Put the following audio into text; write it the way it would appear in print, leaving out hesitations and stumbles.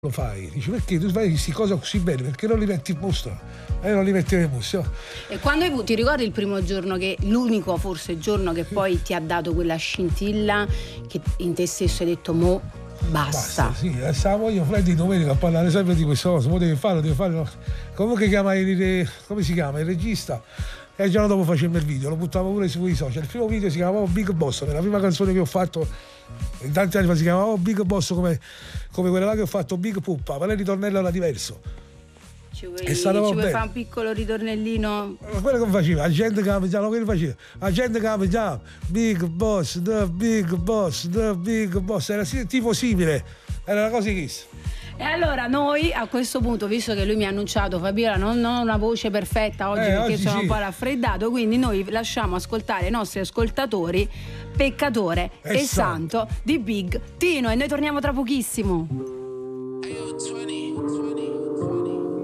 lo fai? Dice, perché tu fai queste cose così bene, perché non li metti in mostra? Non li metti in mostra. E quando ti ricordi il primo giorno, che l'unico forse giorno che poi ti ha dato quella scintilla che in te stesso hai detto mo basta. Sì, stavo io Freddy domenica a parlare sempre di questa cosa, mo devi farlo, no? Comunque come si chiama il regista? E il giorno dopo facemmo il video, lo buttavo pure sui social. Il primo video si chiamava Big Boss, la prima canzone che ho fatto tanti anni fa si chiamava Big Boss, come quella là che ho fatto, Big Puppa, ma il ritornello era diverso. Ci vuoi fare un piccolo ritornellino? Quello che faceva, la gente che faceva, Big Boss, the Big Boss, the Big Boss, era tipo simile, era una cosa che. E allora noi a questo punto, visto che lui mi ha annunciato, Fabiola, non ho una voce perfetta oggi perché sono un po' raffreddato, quindi noi lasciamo ascoltare ai nostri ascoltatori Peccatore e Santo di Big Tino, e noi torniamo tra pochissimo.